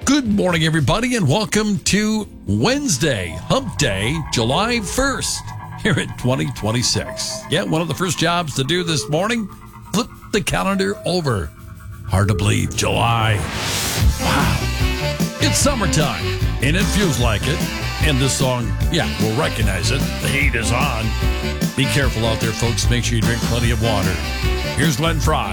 Good morning, everybody, and welcome to Wednesday, Hump Day, July 1st, here in 2026. Yeah, one of the first jobs to do this morning, flip the calendar over. Hard to believe, July. Wow. It's summertime, and it feels like it. And this song, yeah, we'll recognize it. The heat is on. Be careful out there, folks. Make sure you drink plenty of water. Here's Glenn Fry.